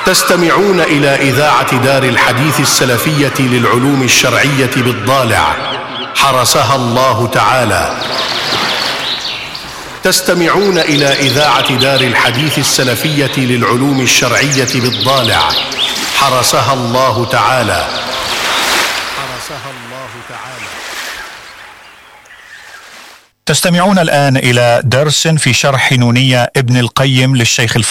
تستمعون إلى إذاعة دار الحديث السلفية للعلوم الشرعية بالضالع، حرسها الله تعالى. تستمعون إلى إذاعة دار الحديث السلفية للعلوم الشرعية بالضالع، حرسها الله تعالى. تستمعون الآن إلى درس في شرح نونية ابن القيم للشيخ